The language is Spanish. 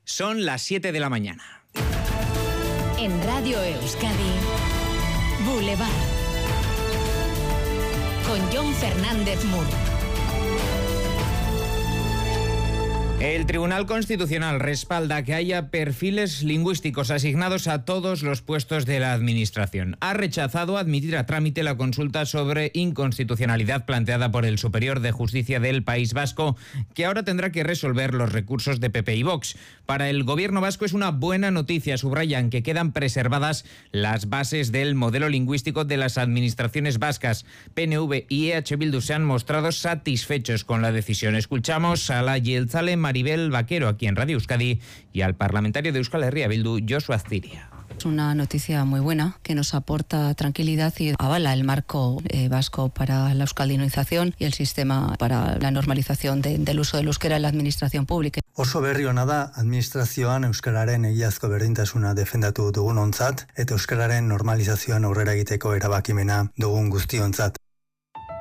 Son las 7 de la mañana. En Radio Euskadi, Boulevard, con Jon Fernández Mur. El Tribunal Constitucional respalda que haya perfiles lingüísticos asignados a todos los puestos de la Administración. Ha rechazado admitir a trámite la consulta sobre inconstitucionalidad planteada por el Superior de Justicia del País Vasco, que ahora tendrá que resolver los recursos de PP y Vox. Para el Gobierno vasco es una buena noticia. Subrayan que quedan preservadas las bases del modelo lingüístico de las administraciones vascas. PNV y EH Bildu se han mostrado satisfechos con la decisión. Escuchamos a la Jeltzale Maribel Vaquero aquí en Radio Euskadi y al parlamentario de Euskal Herria Bildu, Josu Aztiria. Es una noticia muy buena que nos aporta tranquilidad y avala el marco vasco para la euskaldinización y el sistema para la normalización del uso del euskera en la administración pública. Oso berri ona da administrazioan euskararen egiazko berdintasuna defendatu dugunontzat eta euskararen normalizazioan aurrera egiteko erabakimena dugun guztiontzat.